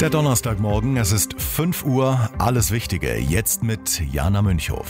Der Donnerstagmorgen, es ist 5 Uhr, alles Wichtige, jetzt mit Jana Münchhof.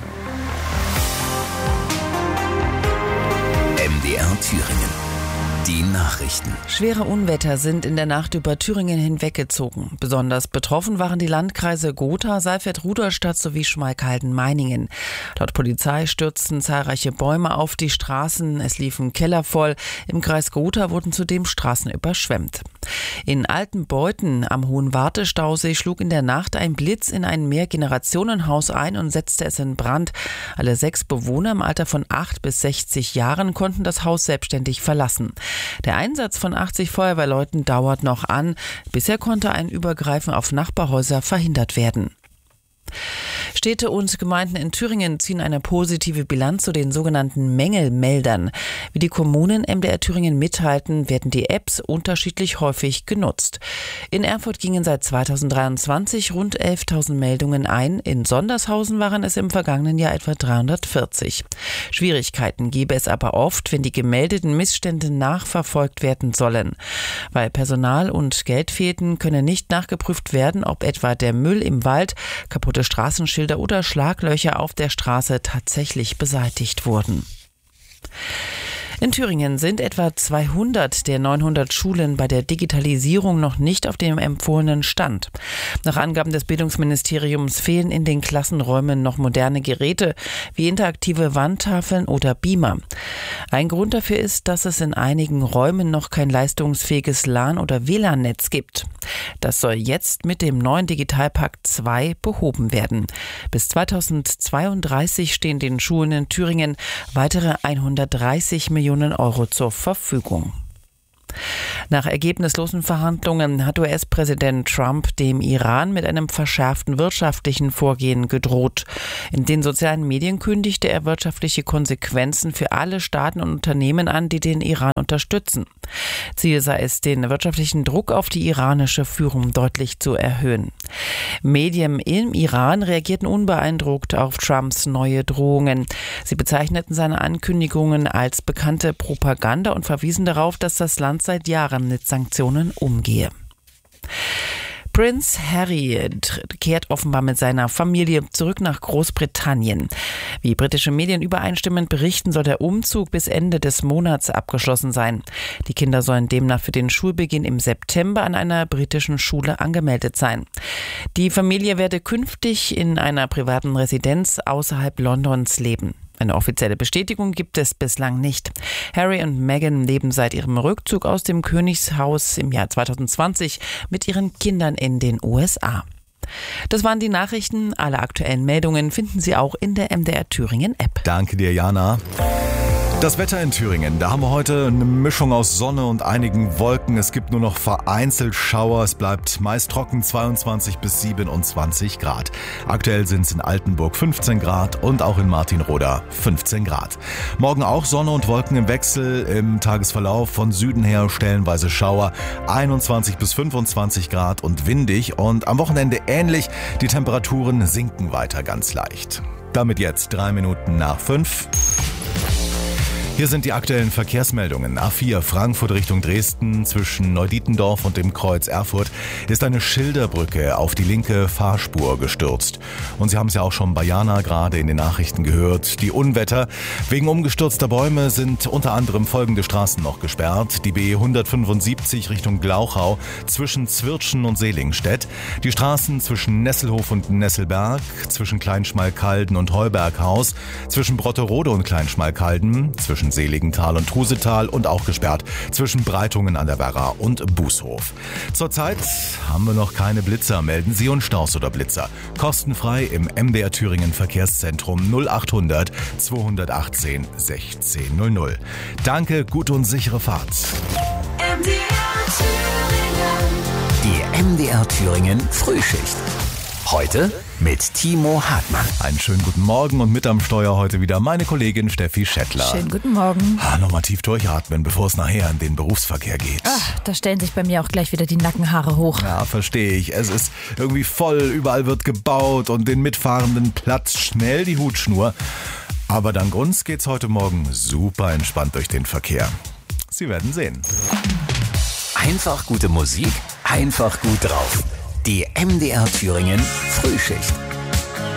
MDR Thüringen. Die Nachrichten. Schwere Unwetter sind in der Nacht über Thüringen hinweggezogen. Besonders betroffen waren die Landkreise Gotha, Saalfeld-Rudolstadt sowie Schmalkalden-Meiningen. Laut Polizei stürzten zahlreiche Bäume auf die Straßen, es liefen Keller voll. Im Kreis Gotha wurden zudem Straßen überschwemmt. In Altenbeuthen am Hohen Wartestausee schlug in der Nacht ein Blitz in ein Mehrgenerationenhaus ein und setzte es in Brand. Alle 6 Bewohner im Alter von 8 bis 60 Jahren konnten das Haus selbstständig verlassen. Der Einsatz von 80 Feuerwehrleuten dauert noch an. Bisher konnte ein Übergreifen auf Nachbarhäuser verhindert werden. Städte und Gemeinden in Thüringen ziehen eine positive Bilanz zu den sogenannten Mängelmeldern. Wie die Kommunen MDR Thüringen mitteilten, werden die Apps unterschiedlich häufig genutzt. In Erfurt gingen seit 2023 rund 11.000 Meldungen ein. In Sondershausen waren es im vergangenen Jahr etwa 340. Schwierigkeiten gäbe es aber oft, wenn die gemeldeten Missstände nachverfolgt werden sollen. Weil Personal und Geld fehlten, könne nicht nachgeprüft werden, ob etwa der Müll im Wald, kaputte Straßenschilder oder Schlaglöcher auf der Straße tatsächlich beseitigt wurden. In Thüringen sind etwa 200 der 900 Schulen bei der Digitalisierung noch nicht auf dem empfohlenen Stand. Nach Angaben des Bildungsministeriums fehlen in den Klassenräumen noch moderne Geräte wie interaktive Wandtafeln oder Beamer. Ein Grund dafür ist, dass es in einigen Räumen noch kein leistungsfähiges LAN- oder WLAN-Netz gibt. Das soll jetzt mit dem neuen Digitalpakt 2 behoben werden. Bis 2032 stehen den Schulen in Thüringen weitere 130 Millionen Euro zur Verfügung. Nach ergebnislosen Verhandlungen hat US-Präsident Trump dem Iran mit einem verschärften wirtschaftlichen Vorgehen gedroht. In den sozialen Medien kündigte er wirtschaftliche Konsequenzen für alle Staaten und Unternehmen an, die den Iran unterstützen. Ziel sei es, den wirtschaftlichen Druck auf die iranische Führung deutlich zu erhöhen. Medien im Iran reagierten unbeeindruckt auf Trumps neue Drohungen. Sie bezeichneten seine Ankündigungen als bekannte Propaganda und verwiesen darauf, dass das Land seit Jahren mit Sanktionen umgehe. Prince Harry kehrt offenbar mit seiner Familie zurück nach Großbritannien. Wie britische Medien übereinstimmend berichten, soll der Umzug bis Ende des Monats abgeschlossen sein. Die Kinder sollen demnach für den Schulbeginn im September an einer britischen Schule angemeldet sein. Die Familie werde künftig in einer privaten Residenz außerhalb Londons leben. Eine offizielle Bestätigung gibt es bislang nicht. Harry und Meghan leben seit ihrem Rückzug aus dem Königshaus im Jahr 2020 mit ihren Kindern in den USA. Das waren die Nachrichten. Alle aktuellen Meldungen finden Sie auch in der MDR Thüringen App. Danke dir, Jana. Das Wetter in Thüringen, da haben wir heute eine Mischung aus Sonne und einigen Wolken. Es gibt nur noch vereinzelt Schauer. Es bleibt meist trocken, 22 bis 27 Grad. Aktuell sind es in Altenburg 15 Grad und auch in Martinroda 15 Grad. Morgen auch Sonne und Wolken im Wechsel. Im Tagesverlauf von Süden her stellenweise Schauer, 21 bis 25 Grad und windig. Und am Wochenende ähnlich, die Temperaturen sinken weiter ganz leicht. Damit jetzt 3 Minuten nach 5. Hier sind die aktuellen Verkehrsmeldungen. A4 Frankfurt Richtung Dresden zwischen Neudietendorf und dem Kreuz Erfurt ist eine Schilderbrücke auf die linke Fahrspur gestürzt. Und Sie haben es ja auch schon bei Jana gerade in den Nachrichten gehört. Die Unwetter wegen umgestürzter Bäume sind unter anderem folgende Straßen noch gesperrt. Die B 175 Richtung Glauchau zwischen Zwirtschen und Selingstedt. Die Straßen zwischen Nesselhof und Nesselberg, zwischen Kleinschmalkalden und Heuberghaus, zwischen Brotterode und Kleinschmalkalden, zwischen Seligenthal und Trusetal und auch gesperrt zwischen Breitungen an der Werra und Bußhof. Zurzeit haben wir noch keine Blitzer. Melden Sie uns Staus oder Blitzer. Kostenfrei im MDR Thüringen Verkehrszentrum 0800 218 1600. Danke, gute und sichere Fahrt. MDR Thüringen. Die MDR Thüringen Frühschicht. Heute mit Timo Hartmann. Einen schönen guten Morgen und mit am Steuer heute wieder meine Kollegin Steffi Schettler. Schönen guten Morgen. Nochmal tief durchatmen, bevor es nachher in den Berufsverkehr geht. Da stellen sich bei mir auch gleich wieder die Nackenhaare hoch. Ja, verstehe ich. Es ist irgendwie voll, überall wird gebaut und den Mitfahrenden platzt schnell die Hutschnur. Aber dank uns geht's heute Morgen super entspannt durch den Verkehr. Sie werden sehen. Einfach gute Musik, einfach gut drauf. Die MDR Thüringen Frühschicht.